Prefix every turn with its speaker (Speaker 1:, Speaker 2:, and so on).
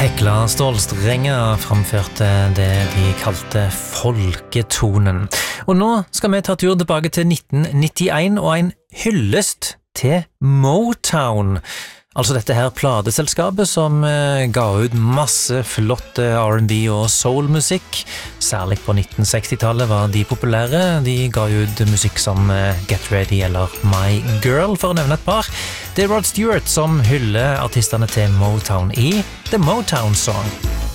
Speaker 1: Hekla stålstrenger framførte det de kalte folketonen. Og nå skal vi ta tur tilbake til 1991 og en hyllest til Motown. Altså dette her plateselskapet som ga ut masse flotte R&B og soul-musikk. Særlig på 1960-tallet var de populære. De ga ut musikk som Get Ready eller My Girl, for å nevne et par. Det er Rod Stewart som hyller artistene til Motown i The Motown Song.